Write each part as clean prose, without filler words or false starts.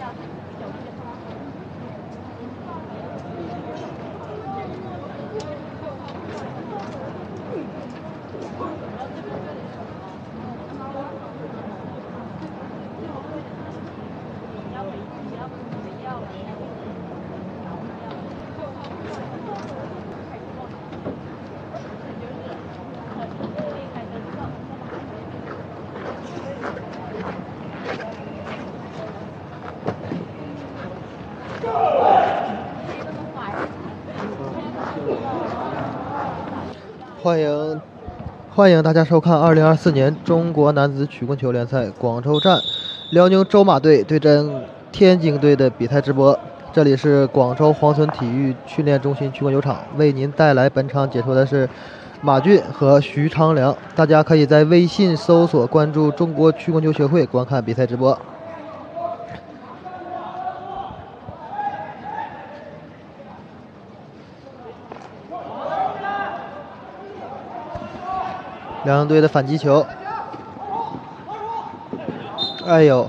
欢迎大家收看2024年中国男子曲棍球联赛广州站辽宁州马队对阵天津队的比赛直播。这里是广州黄村体育训练中心曲棍球场，为您带来本场解说的是马俊和徐长良。大家可以在微信搜索关注中国曲棍球协会观看比赛直播。两队的反击球，哎呦！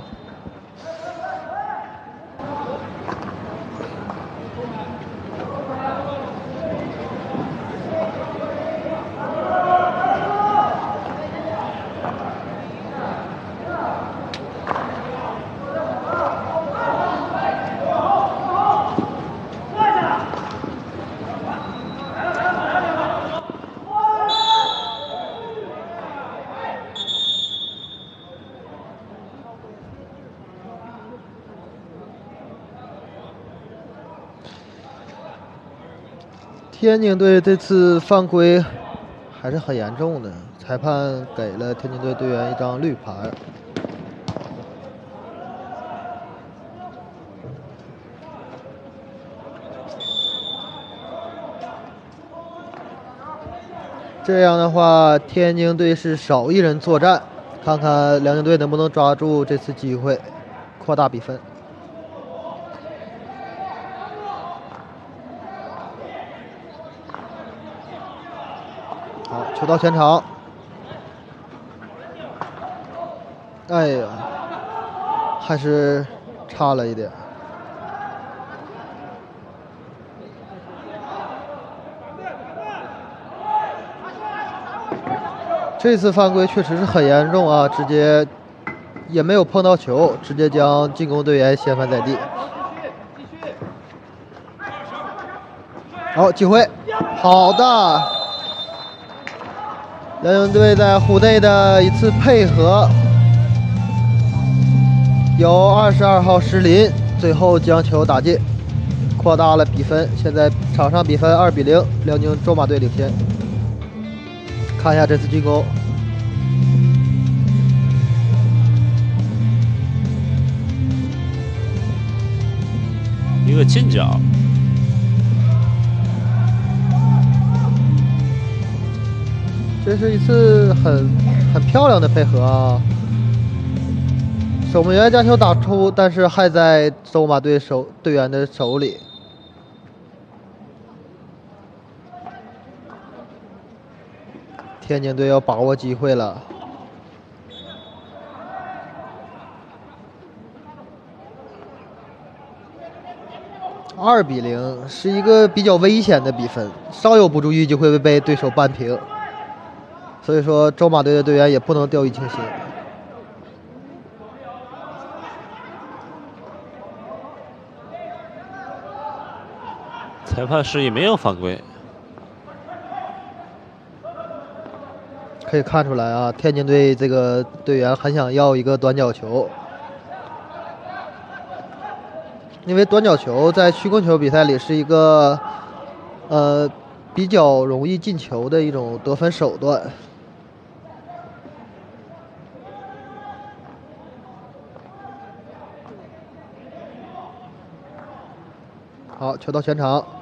天津队这次犯规还是很严重的，裁判给了天津队队员一张绿牌。这样的话，天津队是少一人作战，看看辽宁队能不能抓住这次机会，扩大比分。好，球到前场。哎呀，还是差了一点。这次犯规确实是很严重啊，直接也没有碰到球，直接将进攻队员掀翻在地。好，机会，好的！辽宁队在虎内的一次配合，由22号石林最后将球打进，扩大了比分。现在场上比分2-0，辽宁州马队领先。看一下这次进攻， 一个近角。 这是一次很漂亮的配合啊！守门员将球打出，但是还在州马队队员的手里。天津队要把握机会了。2-0是一个比较危险的比分，稍有不注意就会被对手扳平。所以说，州马队的队员也不能掉以轻心。 裁判示意没有犯规。 可以看出来啊，天津队这个队员很想要一个短角球，因为短角球在曲棍球比赛里是一个比较容易进球的一种得分手段。好，球到前场。